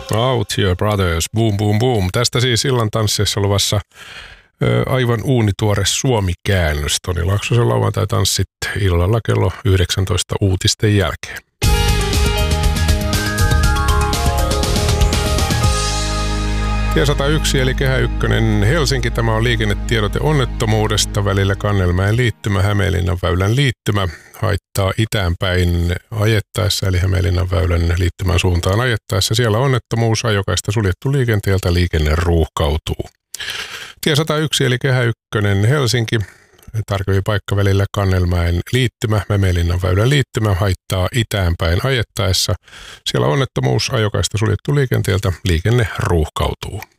Out Your Brothers, boom boom boom. Tästä siis illan tansseissa luvassa aivan uunituore Suomi-käännös. Toni Laaksosen lauantai-tanssit illalla kello 19 uutisten jälkeen. Tie 101 eli Kehä 1 Helsinki. Tämä on liikennetiedote onnettomuudesta välillä Kannelmäen liittymä, Hämeenlinnan väylän liittymä. Haittaa itäänpäin ajettaessa eli Hämeenlinnan väylän liittymän suuntaan ajettaessa. Siellä onnettomuus, ajokaista suljettu liikenteeltä, liikenne ruuhkautuu. Tie 101 eli Kehä 1 Helsinki. Tarkempi paikka välillä Kannelmäen liittymä, Hämeenlinnan väylän liittymä, haittaa itäänpäin ajettaessa. Siellä onnettomuus, ajokaista suljettu liikenteeltä, liikenne ruuhkautuu.